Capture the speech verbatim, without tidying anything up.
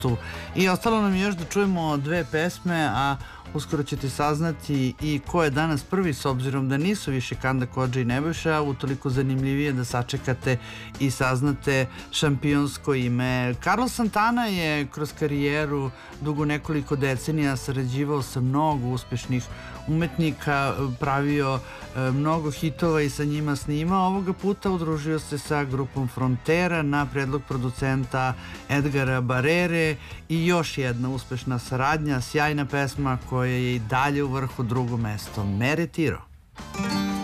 tu. I ostalo nam je još da čujemo dve pesme, a uskoro ćete saznati i ko je danas prvi, s obzirom da nisu više Kanda Kodža i Nebojša, utoliko zanimljivije da sačekate i saznate šampionsko ime. Carlos Santana je kroz karijeru dugo nekoliko decenija sarađivao sa mnogo uspešnih umetnika, pravio mnogo hitova i sa njima snimao. Ovoga puta udružio se sa grupom Frontera na predlog producenta Edgara Barere i još jedna uspešna saradnja, sjajna pesma koja je i dalje u vrhu, drugo mesto, Me Retiro.